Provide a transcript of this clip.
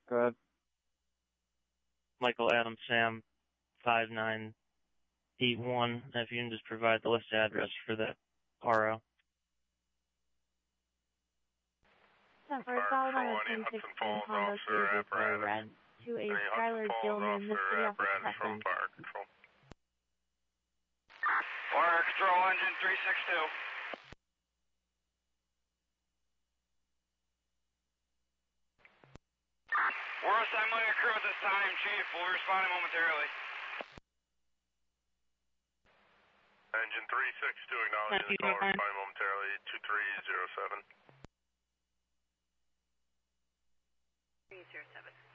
Go ahead. Michael Adam Sam 5981. If you can just provide the list address for that RO. Sent for assault on a 26 Honda Civic Red to a Skylar Gilman, the city of Crescent. Fire Control Engine 362. We're assembling a crew at this time, Chief. We'll be responding momentarily. Engine 362 acknowledging the call, responding momentarily, 2307. 307.